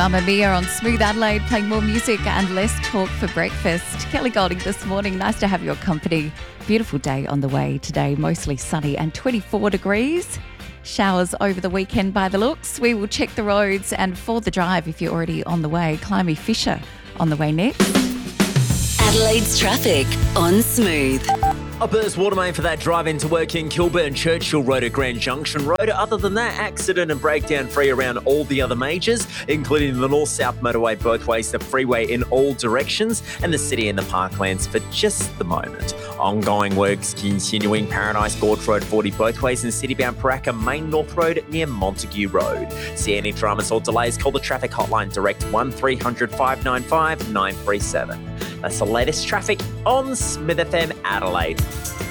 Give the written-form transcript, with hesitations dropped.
Mamma Mia on Smooth Adelaide, playing more music and less talk for breakfast. Kelly Golding this morning. Nice to have your company. Beautiful day on the way today, mostly sunny and 24 degrees. Showers over the weekend by the looks. We will check the roads, and for the drive, if you're already on the way, Climby Fisher on the way next. Adelaide's traffic on Smooth. A burst water main for that drive into work in Kilburn Churchill Road at Grand Junction Road. Other than that, accident and breakdown free around all the other majors, including the north-south motorway both ways, the freeway in all directions, and the city and the parklands for just the moment. Ongoing works continuing Paradise Gorge Road 40 both ways and city-bound Paraka Main North Road near Montague Road. See any dramas or delays, call the traffic hotline direct 1300 595 937. That's the latest traffic on Smith FM Adelaide.